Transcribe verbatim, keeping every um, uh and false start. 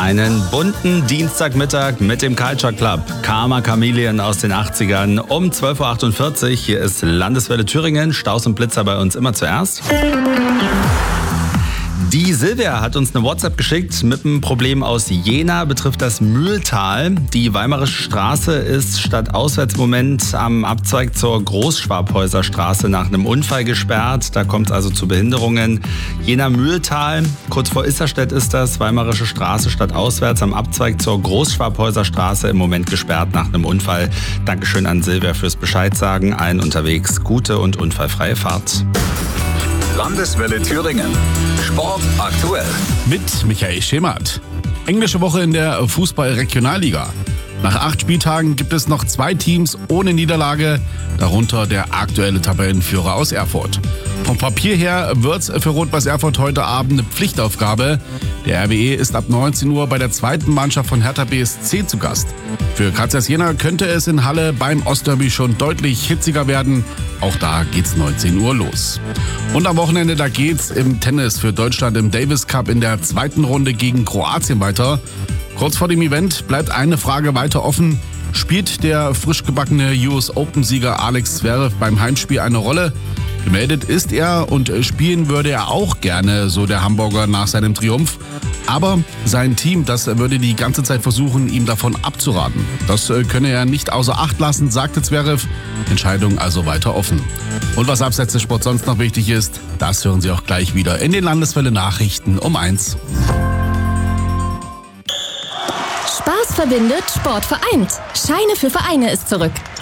Einen bunten Dienstagmittag mit dem Culture Club. Karma Chameleon aus den achtzigern um zwölf Uhr achtundvierzig. Hier ist Landeswelle Thüringen. Staus und Blitzer bei uns immer zuerst. Die Silvia hat uns eine WhatsApp geschickt mit einem Problem aus Jena, betrifft das Mühltal. Die Weimarische Straße ist statt Auswärtsmoment am Abzweig zur Großschwabhäuser Straße nach einem Unfall gesperrt. Da kommt es also zu Behinderungen. Jena-Mühltal, kurz vor Isserstedt ist das, Weimarische Straße statt auswärts am Abzweig zur Großschwabhäuser Straße im Moment gesperrt nach einem Unfall. Dankeschön an Silvia fürs Bescheid sagen. Allen unterwegs gute und unfallfreie Fahrt. Landeswelle Thüringen. Sport aktuell. Mit Michael Schemert. Englische Woche in der Fußball-Regionalliga. Nach acht Spieltagen gibt es noch zwei Teams ohne Niederlage, darunter der aktuelle Tabellenführer aus Erfurt. Vom Papier her wird's für Rot-Weiß Erfurt heute Abend eine Pflichtaufgabe. Der R W E ist ab neunzehn Uhr bei der zweiten Mannschaft von Hertha B S C zu Gast. Für K Z Jena könnte es in Halle beim Ostderby schon deutlich hitziger werden. Auch da geht's neunzehn Uhr los. Und am Wochenende, da geht's im Tennis für Deutschland im Davis Cup in der zweiten Runde gegen Kroatien weiter. Kurz vor dem Event bleibt eine Frage weiter offen. Spielt der frisch gebackene U S Open-Sieger Alex Zverev beim Heimspiel eine Rolle? Gemeldet ist er und spielen würde er auch gerne, so der Hamburger nach seinem Triumph. Aber sein Team, das würde die ganze Zeit versuchen, ihm davon abzuraten. Das könne er nicht außer Acht lassen, sagte Zverev. Entscheidung also weiter offen. Und was abseits des Sports sonst noch wichtig ist, das hören Sie auch gleich wieder in den Landeswelle Nachrichten um eins. Spaß verbindet, Sport vereint. Scheine für Vereine ist zurück.